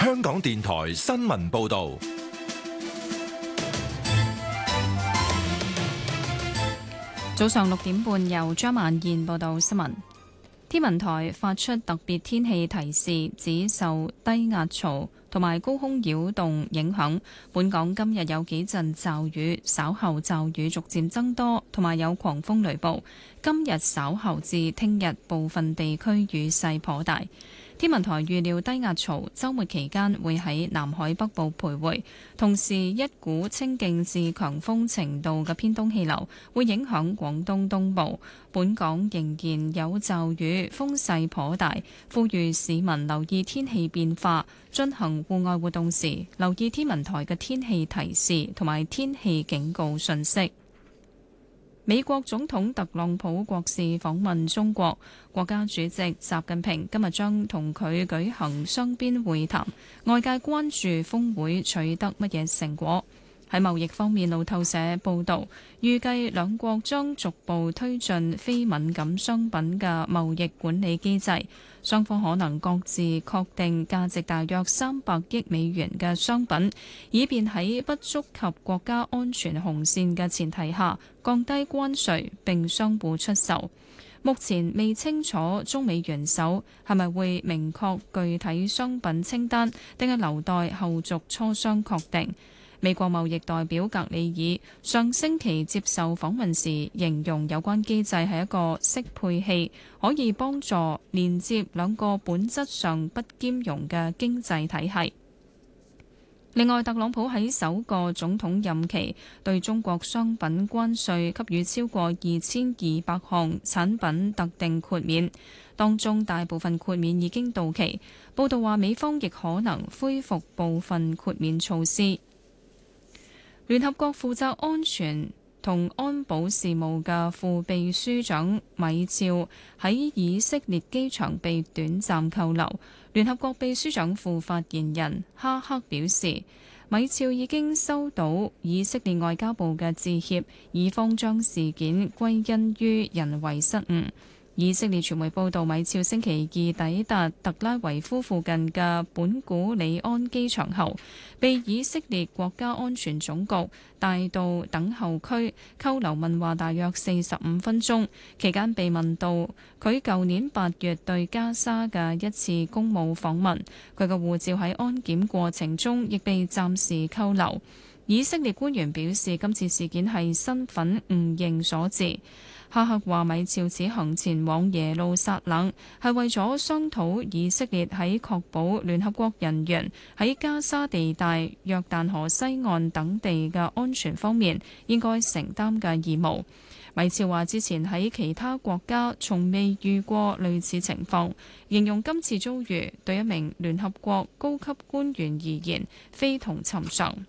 香港電台新聞報道。 早上6點半，由張萬燕報道新聞。天文台發出特別天氣提示，指受低壓槽同埋高空擾動影響，本港今日有幾陣驟雨，稍後驟雨逐漸增多，同埋有狂風雷暴。今日稍後至聽日部分地區雨勢頗大。天文台預料低壓槽週末期間會喺南海北部徘徊，同時一股清勁至強風程度嘅偏東氣流會影響廣東東部。本港仍然有驟雨，風勢頗大，呼籲市民留意天氣變化，進行戶外活動時留意天文台嘅天氣提示同埋天氣警告訊息。美國總統特朗普國事訪問中國，國家主席習近平今日將同佢舉行雙邊會談，外界關注峰會取得乜嘢成果。喺貿易方面，路透社報導，預計兩國將逐步推進非敏感商品嘅貿易管理機制，雙方可能各自確定價值大約300億美元嘅商品，以便喺不觸及國家安全紅線嘅前提下降低關稅並相互出售。目前未清楚中美元首係咪會明確具體商品清單，定係留待後續磋商確定。美國貿易代表格里爾上星期接受訪問時形容有關機制係一個適配器，可以幫助連接兩個本質上不兼容嘅經濟體系。另外，特朗普喺首個總統任期對中國商品關稅給予超過2200項產品特定豁免，當中大部分豁免已經到期。報道話美方亦可能恢復部分豁免措施。聯合國負責安全同安保事務嘅副秘書長米肖喺以色列機場被短暫扣留。聯合國秘書長副發言人哈克表示，米肖已經收到以色列外交部嘅致歉，以方將事件歸因於人為失誤。以色列傳媒報道，米肖星期二抵達特拉維夫附近嘅本古里安機場後，被以色列國家安全總局帶到等候區扣留問話大約45分鐘，期間被問到佢舊年8月對加沙嘅一次公務訪問，佢嘅護照喺安檢過程中亦被暫時扣留。以色列官員表示，今次事件係身份誤認所致。哈克話米肖此行前往耶路撒冷係為咗商討以色列喺確保聯合國人員喺加沙地帶、約旦河西岸等地嘅安全方面應該承擔嘅義務。米肖話之前喺其他國家從未遇過類似情況，形容今次遭遇對一名聯合國高級官員而言非同尋常。